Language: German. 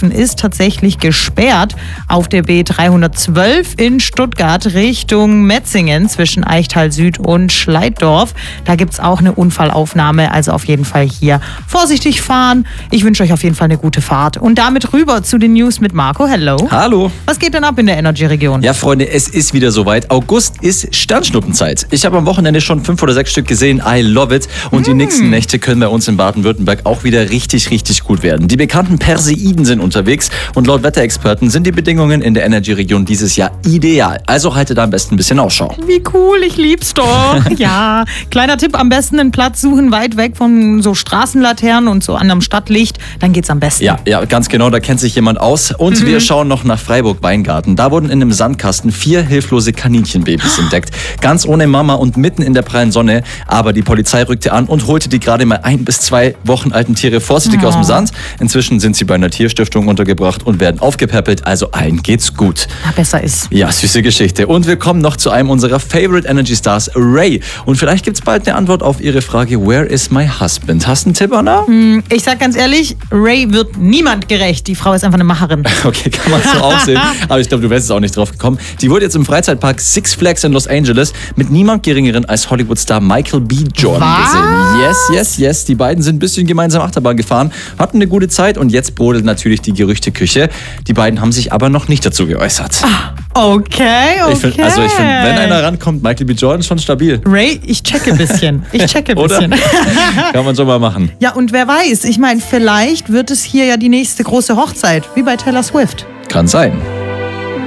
Streifen ist tatsächlich gesperrt auf der B312 in Stuttgart Richtung Metzingen zwischen Eichtal Süd und Schleiddorf. Da gibt es auch eine Unfallaufnahme, also auf jeden Fall hier vorsichtig fahren. Ich wünsche euch auf jeden Fall eine gute Fahrt. Und damit rüber zu den News mit Marco. Hello. Hallo. Was geht denn ab in der Energy-Region? Ja, Freunde, es ist wieder soweit. August ist Sternschnuppenzeit. Ich habe am Wochenende schon 5 oder 6 Stück gesehen. I love it. Und die nächsten Nächte können bei uns in Baden-Württemberg auch wieder richtig, richtig gut werden. Die bekannten Perseiden sind unterwegs und laut Wetterexperten sind die Bedingungen in der Energy-Region dieses Jahr ideal. Also haltet da am besten ein bisschen Ausschau. Wie cool, ich lieb's doch. Ja, kleiner Tipp, am besten einen Platz suchen, weit weg von so Straßenlaternen und so an einem Stadtlicht. Dann geht's am besten. Ja, ganz genau, da kennt sich jemand aus. Und wir schauen noch nach Freiburg-Weingarten. Da wurden in einem Sandkasten 4 hilflose Kaninchenbabys entdeckt. Ganz ohne Mama und mitten in der prallen Sonne. Aber die Polizei rückte an und holte die gerade mal 1 bis 2 Wochen alten Tiere vorsichtig aus dem Sand. Inzwischen sind sie bei einer Tierstiftung untergebracht und werden aufgepäppelt. Also allen geht's gut. Ja, besser ist. Ja, süße Geschichte. Und wir kommen noch zu einem unserer Favorite Energy Stars, Ray. Und vielleicht gibt's bald eine Antwort auf ihre Frage, Where is my husband? Hast du einen Tipp, Anna? Ich sag ganz ehrlich, Ray wird niemand gerecht. Die Frau ist einfach eine Macherin. Okay, kann man so auch sehen. Aber ich glaube, du wärst jetzt auch nicht drauf gekommen. Die wurde jetzt im Freizeitpark Six Flags in Los Angeles mit niemand Geringeren als Hollywood-Star Michael B. Jordan gesehen. Yes. Die beiden sind ein bisschen gemeinsam Achterbahn gefahren, hatten eine gute Zeit und jetzt brodelt natürlich die Gerüchteküche. Die beiden haben sich aber noch nicht dazu geäußert. Okay. Ich finde, wenn einer rankommt, Michael B. Jordan ist schon stabil. Ray, ich checke ein bisschen. Oder? Kann man schon mal machen. Ja, und wer weiß, ich meine, vielleicht wird es hier ja die nächste große Hochzeit, wie bei Taylor Swift. Kann sein.